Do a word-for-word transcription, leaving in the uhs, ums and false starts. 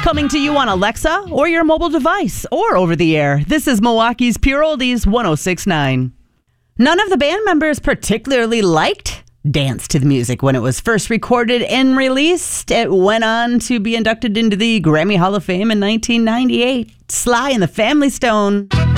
Coming to you on Alexa or your mobile device or over the air. This is Milwaukee's Pure Oldies one oh six point nine. None of the band members particularly liked Dance to the Music when it was first recorded and released. It went on to be inducted into the Grammy Hall of Fame in nineteen ninety-eight. Sly and the Family Stone.